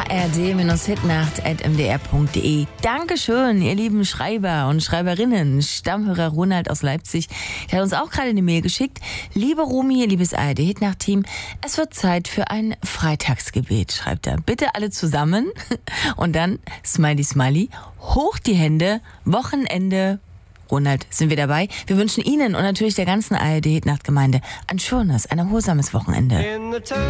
ard-hitnacht@mdr.de. Dankeschön, ihr lieben Schreiber und Schreiberinnen. Stammhörer Ronald aus Leipzig, der hat uns auch gerade eine Mail geschickt. Liebe Romy, liebes ARD-Hitnacht-Team, es wird Zeit für ein Freitagsgebet, schreibt er. Bitte alle zusammen und dann Smiley Smiley, hoch die Hände, Wochenende. Ronald, sind wir dabei? Wir wünschen Ihnen und natürlich der ganzen ARD-Hitnacht-Gemeinde ein schönes, ein erholsames Wochenende.